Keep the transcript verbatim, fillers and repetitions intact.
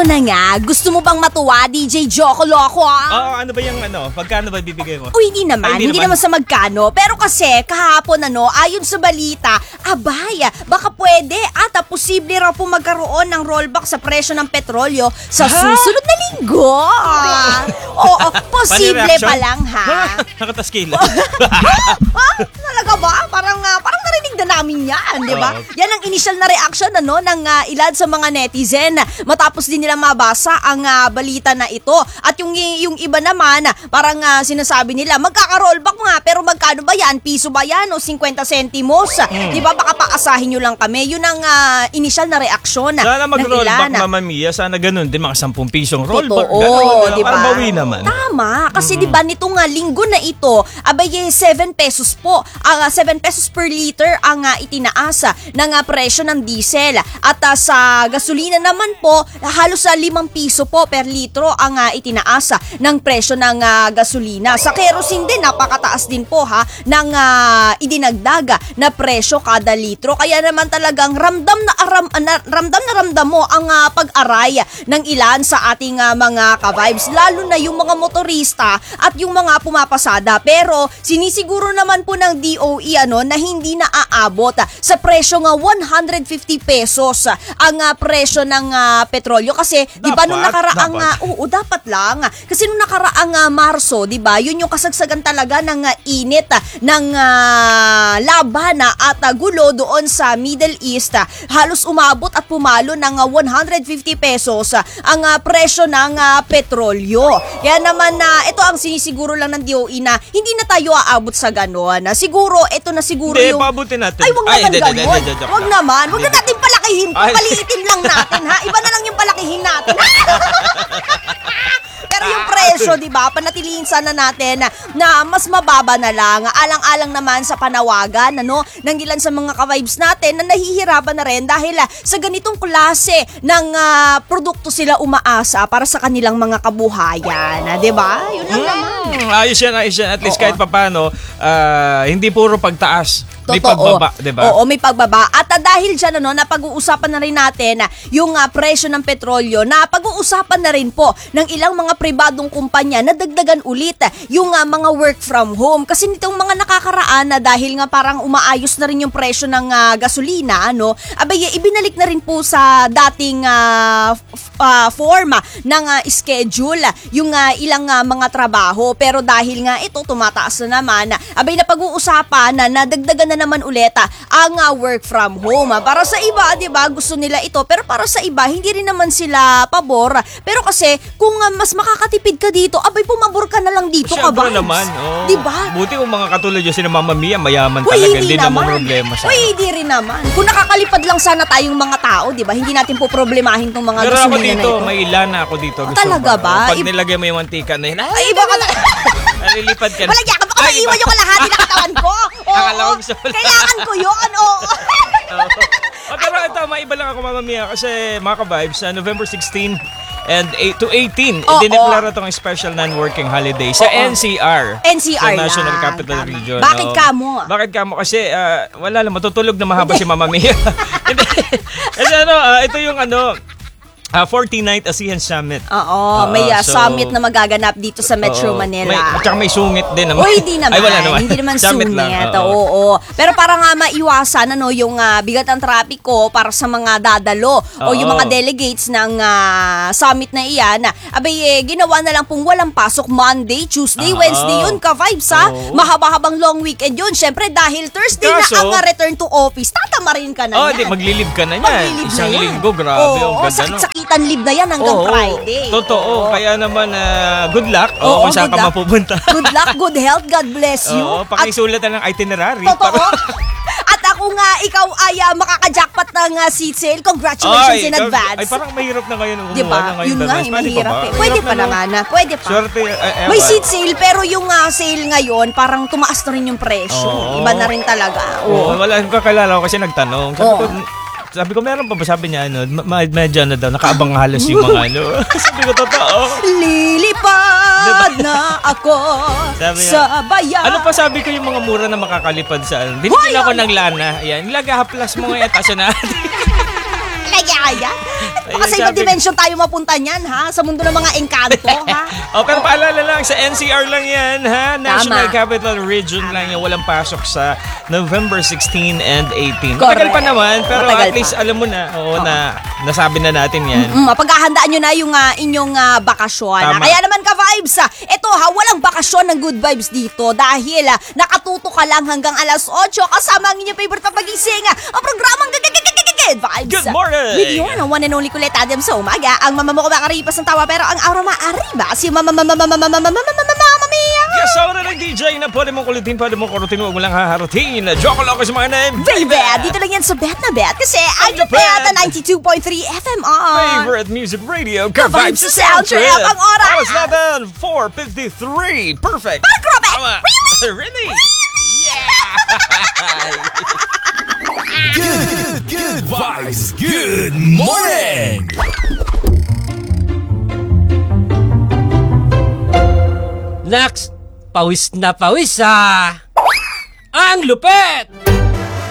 Eto na nga, gusto mo bang matuwa, D J Joko Loco? Oo, ano ba yung ano? Pagkano ba bibigay mo? Uy, hindi naman. Ay, hindi hindi naman. naman sa magkano. Pero kasi, kahapon ano, ayon sa balita, abay, baka pwede at ah, posible raw po magkaroon ng rollback sa presyo ng petrolyo sa Ha? susunod na linggo. Oo, posible Pani-reaction? pa lang ha. Nakataskila. Ah, talaga ba? Parang, ah, parang narinig na namin yan, di ba? Oo. Yan ang initial na reaction ano, ng ah, ilan sa mga netizen matapos din nila mabasa ang ah, balita na ito. At yung, yung iba naman, parang ah, sinasabi nila, magkaka-rollback nga, pero magkano ba yan? Piso ba yan o fifty centimos? Hmm. Di ba? Baka paasahin nyo lang kami. Yun ang ah, initial na reaksyon Sana ng mag-rollback, ilan. Mama Mia. Sana ganun din, mga ten pisong rollback. Totoo, Ganun, di ba? para bawi naman. Tama, kasi di ba nitong nga linggo na ito, abay seven pesos po, ang seven pesos per liter ang uh, itinaasa ng uh, presyo ng diesel. At uh, sa gasolina naman po, halos sa uh, limang piso po per litro ang uh, itinaasa ng presyo ng uh, gasolina. Sa kerosene din, napakataas din po ha, ng uh, idinagdaga na presyo kada litro. Kaya naman talagang ramdam na, aram, na ramdam na ramdam mo ang uh, pag-aray ng ilan sa ating uh, mga ka-vibes, lalo na yung mga motorista at yung mga pumapasada. Pero sinisiguro naman po ng D O E ano na hindi na aabot sa presyo nga one hundred fifty pesos ang uh, presyo ng uh, petrolyo kasi di ba nung nakaraang dapat. uh, oo dapat lang kasi nung nakaraang uh, Marso, di ba yun yung kasagsagan talaga ng uh, init uh, ng uh, laban uh, at uh, gulo doon sa Middle East. Uh, halos umabot at pumalo ng uh, one hundred fifty pesos uh, ang uh, presyo ng uh, petrolyo. Kaya naman na uh, ito ang sinisiguro lang ng D O E na hindi na tayo aabot sa ganon. Uh, siguro ito na siguro Hindi, yung paabutin natin. ay, wag Ay, naman hindi, hindi, ganon. hindi, joke Wag lang. naman. Wag na Hindi. natin palakihin. Ay. Paliitin lang natin, ha? Iba na lang yung palakihin natin. Pero yung presyo, di ba, panatilihin sana natin na, na mas mababa na lang. Alang-alang naman sa panawagan, ano, ng ilan sa mga ka-vibes natin na nahihirapan na rin dahil ah, sa ganitong klase ng ah, produkto sila umaasa para sa kanilang mga kabuhayan. Ah, di ba? Yun lang naman. Hmm, ayos yan, ayos yan. At least Oo. kahit papano, ah, hindi puro pagtaas. May Totoo. pagbaba, di ba? Oo, may pagbaba. At uh, dahil dyan, ano, napag-uusapan na rin natin uh, yung uh, presyo ng petrolyo, na pag-uusapan na rin po ng ilang mga pribadong kumpanya na dagdagan ulit uh, yung uh, mga work from home. Kasi nitong mga nakakaraan na dahil nga parang umaayos na rin yung presyo ng uh, gasolina, ano, abay, ibinalik na rin po sa dating uh, f- uh, forma ng uh, schedule uh, yung uh, ilang uh, mga trabaho. Pero dahil nga ito, tumataas na naman, uh, abay, napag-uusapan na nadagdagan na naman ulit ah, ang uh, work from home. Ah. Para sa iba, 'di ba, gusto nila ito, pero para sa iba hindi rin naman sila pabor. Pero kasi kung uh, mas makakatipid ka dito, abay pumabor ka na lang dito, ka ba? Siyempre naman, oh. 'Di ba? Buti kung mga katulad yung sina Mama Mia, mayaman Uy, talaga, hindi hindi naman naman. problema sa Uy, hindi rin naman. Kung nakakalipad lang sana tayong mga tao, 'di ba? Hindi natin po problemahin tong mga Pero ako gasolina na dito, ito. may ilana ako dito. Gusto Talaga mo ba? Pag I- nilagay mo yung mantika na yun, ay, Ay, iba ka na. nalilipad ka na. Wala ka, baka Ay, maiwan iba. yung kalahati ng katawan ko. Oo, Akala ko gusto mo lang. kailangan ko yun. Oo. Oh, pero ito, maiba lang ako, Mama Mia, kasi mga ka-vibes, sa November sixteen and eight to eighteen, Oo. idineklara itong special non-working holiday sa Oo. N C R. N C R sa National lang, Capital tama. Region. Bakit Oo. ka mo? Bakit ka mo? Kasi ah, wala lang, matutulog na mahaba si Mama Mia. Hindi. Kasi ano, ah, ito yung ano, ah, forty-ninth ASEAN Summit. Oo, may Oo, uh, so- summit na magaganap dito sa Metro Oo. Manila. May, at saka may sungit din naman. O hindi naman, Ay, wala naman. hindi naman Summit sungit. lang, Oo. oo. Pero para nga maiwasan ano, yung ah, bigat ng trapiko para sa mga dadalo o Oo. yung mga delegates ng ah, summit na iyan, abay eh, ginawa na lang pong walang pasok Monday, Tuesday, Oo. Wednesday yun ka-vibes ha. Oo. Mahaba-habang long weekend yun. Siyempre dahil Thursday Kaso- na ang ah, return to office, tatamarin ka na Oh, yan. di, maglilib ka na yan. Maglilib Isang na yan. linggo, grabe. Oo, ang ganda, no? sakit-sakitan live na yan hanggang Oo, Friday. Totoo. Oo. Kaya naman, ah, good luck. Oo, Oo, kung saan good ka luck. mapupunta. Good luck, good health, God bless you. Oo, At pakisulat na ng itinerary. totoo. Para- At ako nga, ikaw ay uh, makaka-jackpot ng uh, seat sale. Congratulations Ay, in ikaw- advance. Ay, parang mahirap na ngayon umuha Diba? na ngayon. Yun nga, advance. eh, Pwede pa mahirap ba? eh. Pwede Mahirap pa na, no? naman, ah. Pwede pa. Swerte, eh, May ewan. seat sale, pero yung uh, sale ngayon, parang tumaas na rin yung presyo. Oo. Iba na rin talaga. Oo, Oo. wala akong kakilala ko kasi nagtanong. Sabi Oo. ko, sabi ko, meron pa ba? Sabi niya, ano, ma- medyo na daw, nakaabang halos yung mga ano. Sabi ko, totoo. Lilipad na ako Sabi niya, sa bayan. Ano pa sabi ko yung mga mura na makakalipad sa ano? Binigyan Hoy, ako ay! ng lana. Ayan, ilagahaplas mo ngayon. Taso na. Lagaya. Baka sa ibang dimension tayo mapunta niyan, ha? Sa mundo ng mga engkanto, ha? Oh, pero paalala lang, sa N C R lang yan, ha? National Tama. Capital Region Tama. lang yan. Walang pasok sa November sixteen and eighteen. Correct. Matagal pa naman, pero Matagal at least pa. alam mo na, oo, na nasabi na natin yan. Mm, mapaghahandaan nyo na yung ah, inyong ah, bakasyon. ah. Tama. Kaya naman ka-vibes, ah, eto ha, walang bakasyon ng good vibes dito dahil ah, nakatuto ka lang hanggang alas otso kasama ang inyong favorite na pagising, ah, ang programang Good Vibes. Good morning! With your one and only Kulit Adams sa umaga. Ang mama mo kumakaripas ng tawa pero ang aura maariba si mama mama mama mama mama mama mama mia. Yes, ako na ng D J na pwede mong kulitin, pwede mong kurutin, huwag mo lang haharutin. Joke lang ako sa mga name. Baby, dito lang yan sa Bet na Bet kasi ang the Bet Bet. ninety-two point three F M R. Favorite music radio, Ka-vibes Ka-vibes sa sa sound sound trip. trip. Ang oras. Oras natin, four fifty-three. Perfect. Grabe! Tama. Really? Yeah! Good, good vibes. Good morning. Next, pawis na pawis ah! Ang lupet!